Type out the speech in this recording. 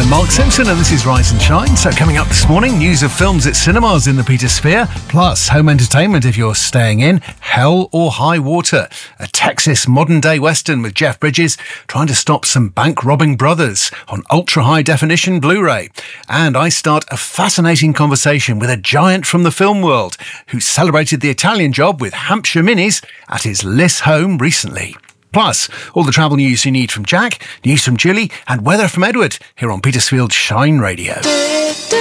I'm Mark Simpson and this is Rise and Shine. So coming up this morning, news of films at cinemas in the Petersphere, plus home entertainment if you're staying in, Hell or High Water, a Texas modern-day western with Jeff Bridges trying to stop some bank-robbing brothers on ultra-high definition Blu-ray. And I start a fascinating conversation with a giant from the film world who celebrated the Italian job with Hampshire Minis at his Liss home recently. Plus, all the travel news you need from Jack, news from Julie, and weather from Edward here on Petersfield's Shine Radio.